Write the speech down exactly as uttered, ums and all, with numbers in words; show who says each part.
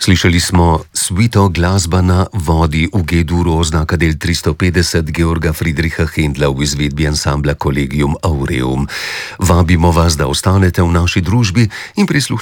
Speaker 1: Slišali smo suito Glasba na vodi v G-duru oznaka del tristo petdeset Georga Friedricha Händla v izvedbi ansambla Collegium Aureum. Vabimo vas, da ostanete v naši družbi in prisluhnete